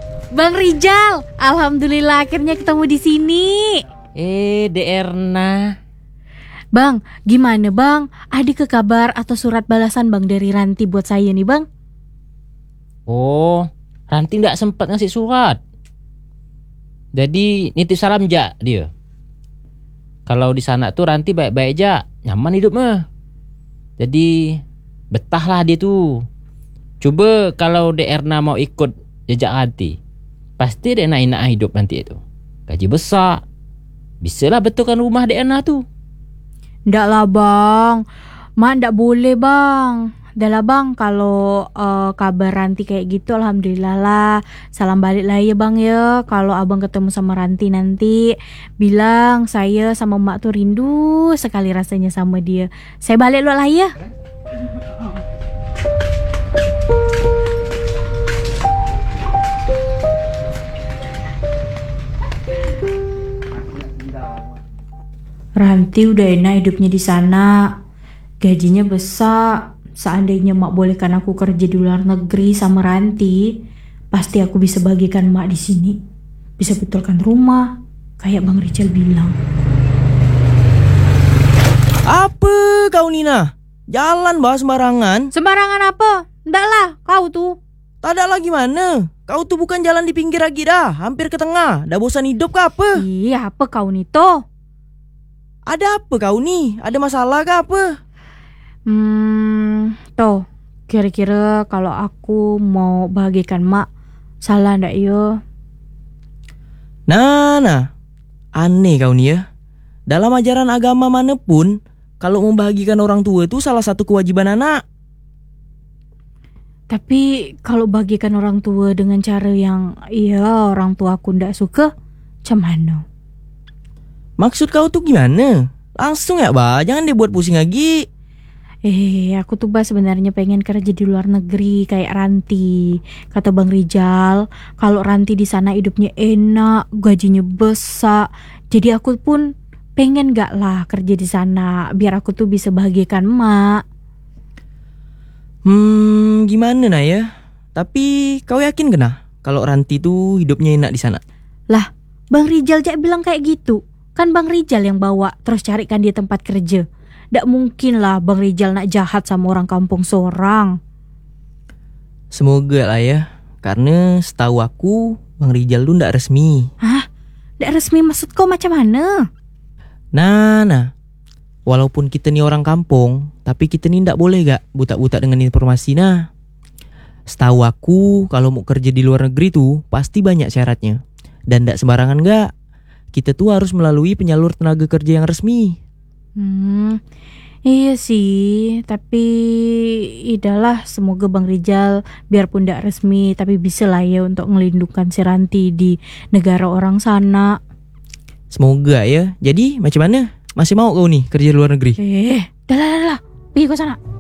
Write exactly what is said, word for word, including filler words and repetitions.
Bang Rijal, alhamdulillah akhirnya ketemu di sini. Eh, De Erna. Bang, gimana bang? Ada ke kabar atau surat balasan bang dari Ranti buat saya nih bang? Oh, Ranti nggak sempat ngasih surat. Jadi nitip salam ja dia. Kalau di sana tuh Ranti baik-baik aja, nyaman hidup mah. Jadi betahlah dia tuh. Coba kalau De Erna mau ikut jejak Ranti, pasti dia enak-enak hidup nanti itu. Gaji besar, bisalah betulkan rumah De Erna tuh. Ndak lah bang, mak ndak boleh bang. Dah lah bang, kalau uh, kabar Ranti kayak gitu alhamdulillah lah. Salam balik lah ya bang ya. Kalau abang ketemu sama Ranti nanti, bilang saya sama mak tuh rindu sekali rasanya sama dia. Saya balik dulu lah ya. Ranti udah enak hidupnya di sana, gajinya besar. Seandainya mak bolehkan aku kerja di luar negeri sama Ranti, pasti aku bisa bagikan mak di sini, bisa betulkan rumah, kayak Bang Rijal bilang. Apa kau Nina? Jalan bah sembarangan. Sembarangan apa? Ndak lah, kau tuh. Tak ada lagi mana? Kau tuh bukan jalan di pinggir lagi dah, hampir ke tengah. Dah bosan hidup ke apa? Iya, apa kau nih toh? Ada apa kau nih? Ada masalah ke apa? Hmm, toh, kira-kira kalau aku mau bahagikan mak, salah ndak yo? Nah, nah, aneh kau nih ya. Dalam ajaran agama manapun, kalau membahagikan orang tua itu salah satu kewajiban anak. Tapi kalau bagikan orang tua dengan cara yang iya orang tua aku ndak suka, macam mana? Maksud kau tuh gimana? Langsung ya bah, jangan dibuat pusing lagi. Eh, aku tuh bah sebenarnya pengen kerja di luar negeri kayak Ranti. Kata Bang Rijal, kalau Ranti di sana hidupnya enak, gajinya besar. Jadi aku pun pengen gak lah kerja di sana, biar aku tuh bisa bahagiakan emak. Hmm, gimana nah ya? Tapi kau yakin kena kalau Ranti tuh hidupnya enak di sana? Lah, Bang Rijal jak bilang kayak gitu. Kan Bang Rijal yang bawa, terus carikan dia tempat kerja. Ndak mungkin lah Bang Rijal nak jahat sama orang kampung seorang. Semoga lah ya. Karena setahu aku Bang Rijal tuh ndak resmi. Hah? Ndak resmi maksud kau macam mana? Nah, nah. Walaupun kita nih orang kampung, tapi kita nih ndak boleh gak butak-butak dengan informasi nah. Setahu aku kalau mau kerja di luar negeri tuh pasti banyak syaratnya. Dan ndak sembarangan gak. Kita tuh harus melalui penyalur tenaga kerja yang resmi. Hmm, iya sih, tapi idahlah semoga Bang Rijal biarpun tidak resmi tapi bisa lah ya untuk melindungi si Ranti di negara orang sana. Semoga ya. Jadi macam mana? Masih mau kau nih kerja di luar negeri? Eh, dah lah dah lah, pergi ke sana.